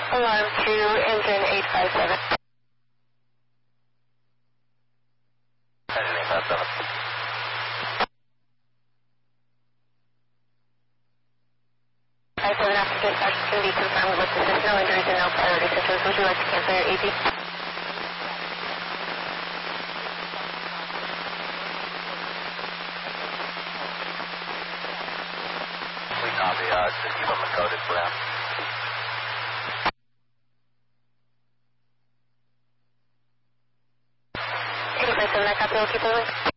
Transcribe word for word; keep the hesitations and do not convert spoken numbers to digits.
Alarm two, engine eight five seven. Engine eight five seven. five seven after dispatch can be confirmed with the system. No injuries and no priority systems. Would you like to cancel your A P? We copy. Uh, just keep them encoded for now. eight five seven, I copy. We'll keep them.